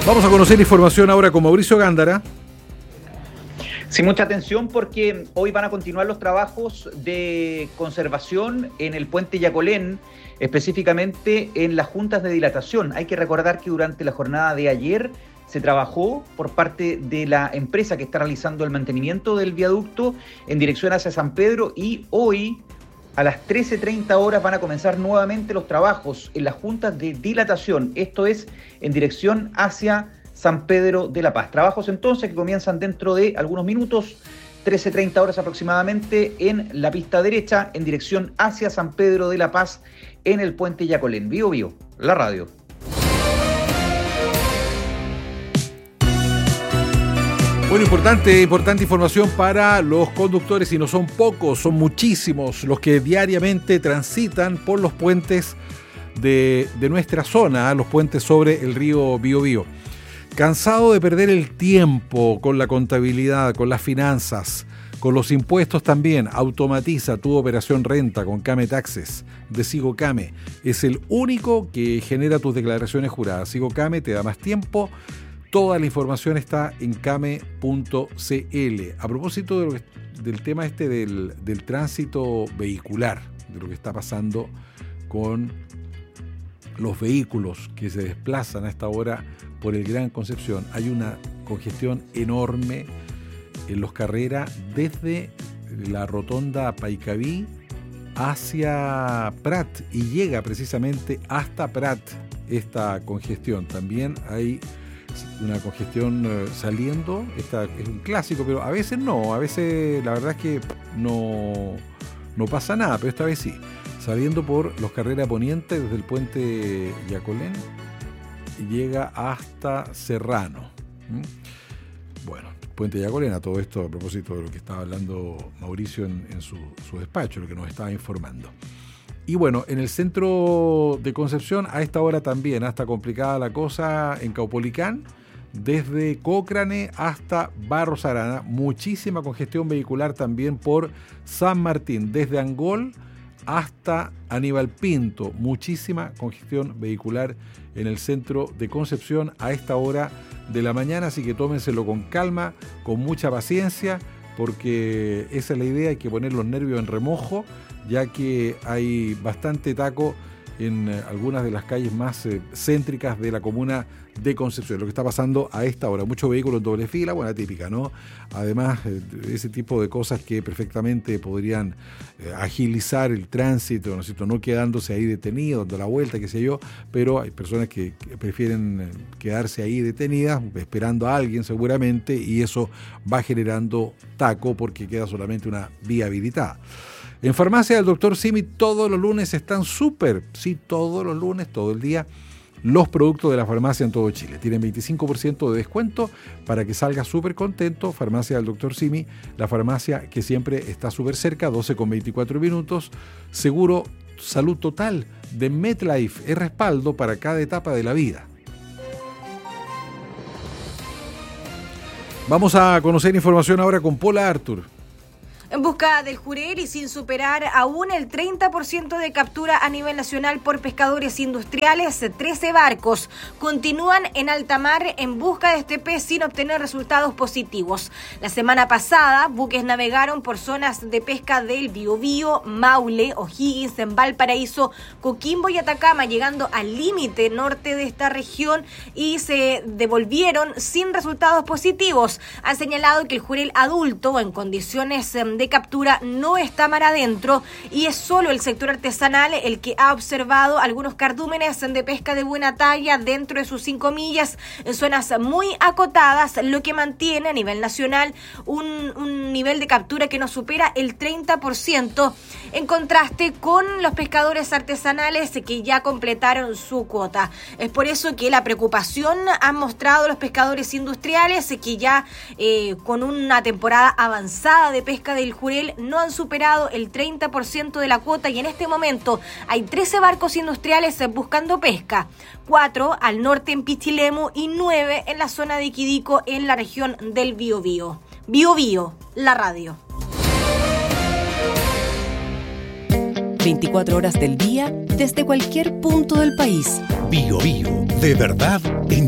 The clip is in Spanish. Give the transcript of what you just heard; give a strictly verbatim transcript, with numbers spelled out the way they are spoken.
Vamos a conocer información ahora con Mauricio Gándara. Sí, mucha atención porque hoy van a continuar los trabajos de conservación en el puente Yacolén, específicamente en las juntas de dilatación. Hay que recordar que durante la jornada de ayer se trabajó por parte de la empresa que está realizando el mantenimiento del viaducto en dirección hacia San Pedro, y hoy a las trece treinta horas van a comenzar nuevamente los trabajos en las juntas de dilatación. Esto es en dirección hacia San Pedro de la Paz. Trabajos entonces que comienzan dentro de algunos minutos, trece treinta horas aproximadamente, en la pista derecha en dirección hacia San Pedro de la Paz en el puente Yacolén. Bío Bío, la radio. Bueno, importante, importante información para los conductores, y no son pocos, son muchísimos los que diariamente transitan por los puentes de, de nuestra zona, los puentes sobre el río Biobío. Cansado de perder el tiempo con la contabilidad, con las finanzas, con los impuestos también, automatiza tu operación renta con Came Taxes de Sigo Came. Es el único que genera tus declaraciones juradas. Sigo Came te da más tiempo. Toda la información está en came punto c l. A propósito de lo que, del tema este del, del tránsito vehicular, de lo que está pasando con los vehículos que se desplazan a esta hora por el Gran Concepción, hay una congestión enorme en Los Carreras desde la rotonda Paicaví hacia Prat, y llega precisamente hasta Prat esta congestión. También hay una congestión eh, saliendo, esta es un clásico, pero a veces no, a veces la verdad es que no, no pasa nada, pero esta vez sí, saliendo por Los Carreras Poniente desde el puente Yacolén y llega hasta Serrano. ¿Mm? Bueno, puente Yacolén, a todo esto a propósito de lo que estaba hablando Mauricio en, en su, su despacho, lo que nos estaba informando. Y bueno, en el centro de Concepción a esta hora también está complicada la cosa en Caupolicán, desde Cócrane hasta Barros Arana. Muchísima congestión vehicular también por San Martín, desde Angol hasta Aníbal Pinto. Muchísima congestión vehicular en el centro de Concepción a esta hora de la mañana, así que tómenselo con calma, con mucha paciencia, porque esa es la idea, hay que poner los nervios en remojo, ya que hay bastante taco en eh, algunas de las calles más eh, céntricas de la comuna de Concepción. Lo que está pasando a esta hora, muchos vehículos en doble fila, buena típica, ¿no? Además, eh, ese tipo de cosas que perfectamente podrían eh, agilizar el tránsito, ¿no es cierto? No quedándose ahí detenidos, dando la vuelta, qué sé yo, pero hay personas que, que prefieren eh, quedarse ahí detenidas, esperando a alguien seguramente, y eso va generando taco porque queda solamente una vía habilitada. En Farmacia del doctor Simi todos los lunes están súper, sí, todos los lunes, todo el día, los productos de la farmacia en todo Chile. Tienen veinticinco por ciento de descuento para que salga súper contento. Farmacia del doctor Simi, la farmacia que siempre está súper cerca, doce con veinticuatro minutos. Seguro Salud Total de MetLife es respaldo para cada etapa de la vida. Vamos a conocer información ahora con Paula Artur. En busca del jurel y sin superar aún el treinta por ciento de captura a nivel nacional por pescadores industriales, trece barcos continúan en alta mar en busca de este pez sin obtener resultados positivos. La semana pasada, buques navegaron por zonas de pesca del Biobío, Maule, O'Higgins, en Valparaíso, Coquimbo y Atacama, llegando al límite norte de esta región, y se devolvieron sin resultados positivos. Han señalado que el jurel adulto en condiciones de captura no está mar adentro, y es solo el sector artesanal el que ha observado algunos cardúmenes de pesca de buena talla dentro de sus cinco millas en zonas muy acotadas, lo que mantiene a nivel nacional un, un nivel de captura que no supera el treinta por ciento, en contraste con los pescadores artesanales que ya completaron su cuota. Es por eso que la preocupación han mostrado los pescadores industriales, que ya eh, con una temporada avanzada de pesca del jurel no han superado el treinta por ciento de la cuota, y en este momento hay trece barcos industriales buscando pesca, cuatro al norte en Pichilemu y nueve en la zona de Quidico en la región del Biobío. Biobío, la radio. veinticuatro horas del día desde cualquier punto del país. Biobío, de verdad en